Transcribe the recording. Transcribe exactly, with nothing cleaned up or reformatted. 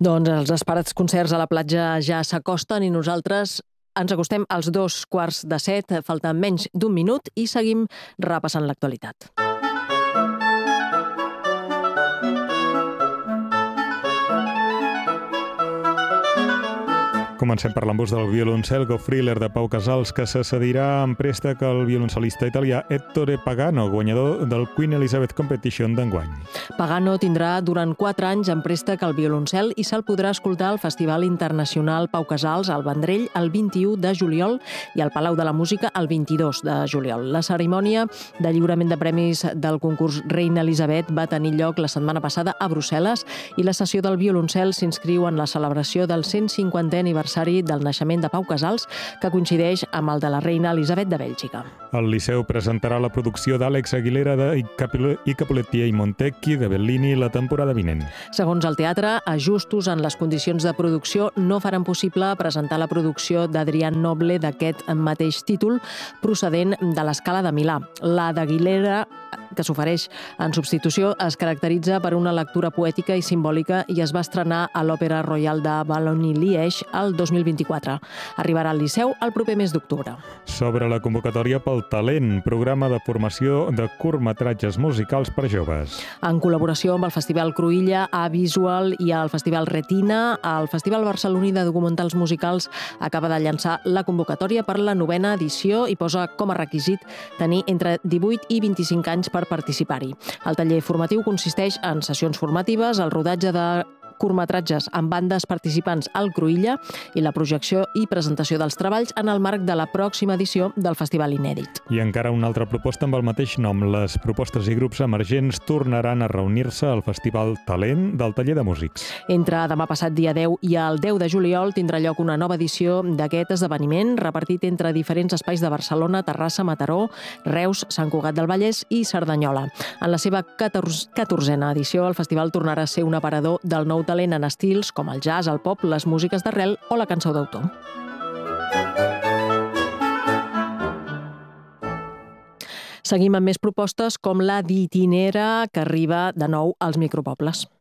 Doncs els esperats concerts a la platja ja s'acosten i nosaltres ens acostem als dos quarts de set, falta menys d'un minut i seguim repassant l'actualitat. Comencem per l'embús del violoncel Go Thriller de Pau Casals, que se cedirà en préstec al violoncel·lista italià Ettore Pagano, guanyador del Queen Elizabeth Competition d'enguany. Pagano tindrà durant quatre anys en préstec el violoncel i se'l podrà escoltar al Festival Internacional Pau Casals al Vendrell el vint-i-u de juliol i al Palau de la Música el vint-i-dos de juliol. La cerimònia de lliurament de premis del concurs Reina Elisabet va tenir lloc la setmana passada a Brussel·les i la sessió del violoncel s'inscriu en la celebració del cent cinquantè aniversari del naixement de Pau Casals, que coincideix amb el de la reina Elisabet de Bèlgica. El Liceu presentarà la producció d'Àlex Aguilera de I Capuletti i Montecchi de Bellini la temporada vinent. Segons el teatre, ajustos en les condicions de producció no faran possible presentar la producció d'Adrián Noble d'aquest mateix títol procedent de l'Escala de Milà. La d'Aguilera, que s'ofereix en substitució, es caracteritza per una lectura poètica i simbòlica i es va estrenar a l'Òpera Royal de Boulogne-Liège el dos mil vint-i-quatre. Arribarà al Liceu el proper mes d'octubre. Sobre la convocatòria pel Talent, programa de formació de curtmetratges musicals per joves. En col·laboració amb el Festival Cruïlla, A Visual i el Festival Retina, el Festival Barceloní de Documentals Musicals acaba de llançar la convocatòria per la novena edició i posa com a requisit tenir entre divuit i vint-i-cinc anys per participar-hi. El taller formatiu consisteix en sessions formatives, el rodatge de curtmetratges amb bandes participants al Cruïlla i la projecció i presentació dels treballs en el marc de la pròxima edició del Festival Inèdit. I encara una altra proposta amb el mateix nom. Les propostes i grups emergents tornaran a reunir-se al Festival Talent del Taller de Músics. Entre demà passat dia deu i el deu de juliol tindrà lloc una nova edició d'aquest esdeveniment repartit entre diferents espais de Barcelona, Terrassa, Mataró, Reus, Sant Cugat del Vallès i Cerdanyola. En la seva catorzena edició, el festival tornarà a ser un aparador del nou talent en estils com el jazz, el pop, les músiques d'arrel o la cançó d'autor. Seguim amb més propostes com la d'Itinera, que arriba de nou als micropobles.